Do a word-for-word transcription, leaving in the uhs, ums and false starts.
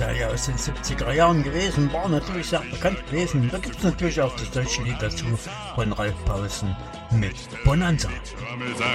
Teil aus den siebziger Jahren gewesen, war natürlich sehr bekannt gewesen. Da gibt es natürlich auch das deutsche Lied dazu von Ralf Pausen mit Bonanza.